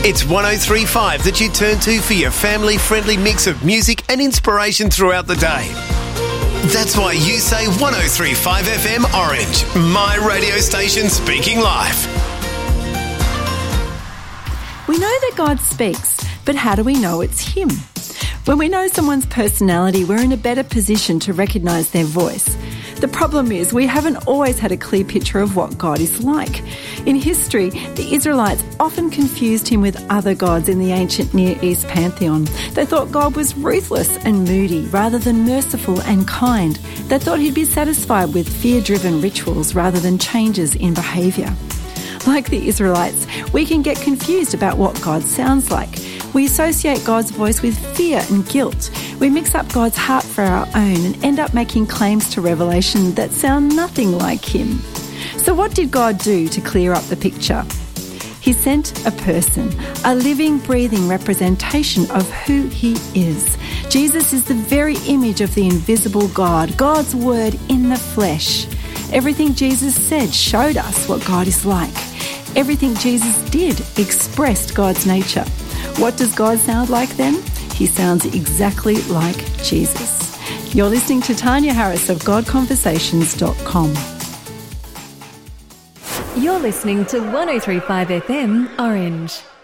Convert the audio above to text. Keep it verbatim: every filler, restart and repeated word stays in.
It's one oh three point five that you turn to for your family-friendly mix of music and inspiration throughout the day. That's why you say one oh three point five F M Orange, my radio station speaking life. We know that God speaks, but how do we know it's Him? When we know someone's personality, we're in a better position to recognise their voice. The problem is we haven't always had a clear picture of what God is like. In history, the Israelites often confused Him with other gods in the ancient Near East pantheon. They thought God was ruthless and moody rather than merciful and kind. They thought He'd be satisfied with fear-driven rituals rather than changes in behaviour. Like the Israelites, we can get confused about what God sounds like. We associate God's voice with fear and guilt. We mix up God's heart for our own and end up making claims to revelation that sound nothing like Him. So what did God do to clear up the picture? He sent a person, a living, breathing representation of who He is. Jesus is the very image of the invisible God, God's Word in the flesh. Everything Jesus said showed us what God is like. Everything Jesus did expressed God's nature. What does God sound like then? He sounds exactly like Jesus. You're listening to Tanya Harris of God Conversations dot com. You're listening to one oh three point five F M Orange.